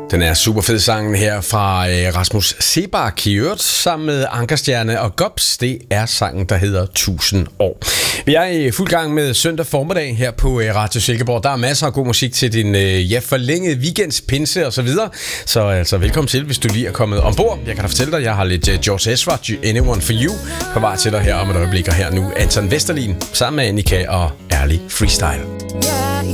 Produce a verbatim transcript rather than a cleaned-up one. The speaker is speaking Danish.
Den er super fed sangen her fra øh, Rasmus Seebach, i øvrigt sammen med Ankerstjerne og Gobs. Det er sangen, der hedder tusind år. Vi er i fuld gang med søndag formiddag her på øh, Radio Silkeborg. Der er masser af god musik til din øh, ja, forlængede weekends, pinse og så videre. Så altså velkommen til, hvis du lige er kommet ombord. Jeg kan da fortælle dig, jeg har lidt øh, George Ezra, Anyone for You, på vej til dig her om et øjeblik. Og her nu Anton Vesterlin sammen med Annika og Ærlig Freestyle.